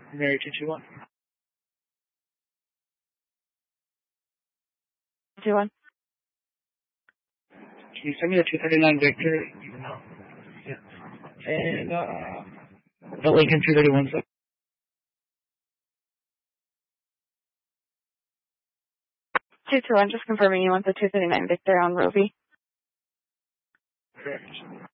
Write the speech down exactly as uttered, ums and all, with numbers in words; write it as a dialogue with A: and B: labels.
A: Mary two two one.
B: two one.
A: Can you send me the two thirty-nine Victor? Yeah. And uh, the Lincoln two thirty-one.
B: two two one, just confirming you want the two thirty-nine Victor on Roe v.
A: Correct.